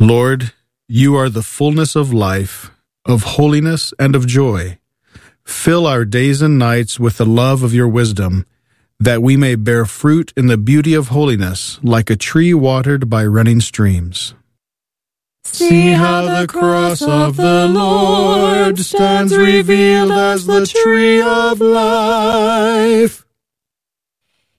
Lord, you are the fullness of life, of holiness, and of joy. Fill our days and nights with the love of your wisdom, that we may bear fruit in the beauty of holiness, like a tree watered by running streams. See how the cross of the Lord stands revealed as the tree of life.